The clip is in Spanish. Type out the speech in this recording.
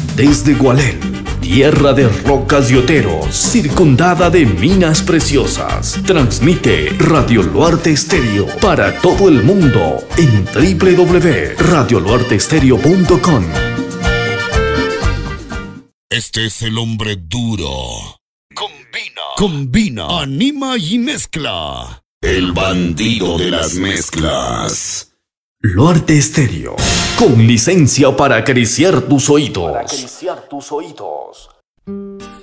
Desde Gualén, tierra de rocas y oteros, circundada de minas preciosas, transmite Radio Luarte Estéreo para todo el mundo en www.radioluarteestereo.com. Este es el hombre duro. Combina, anima y mezcla. El bandido de las mezclas. Luarte Estéreo, con licencia para acariciar tus oídos.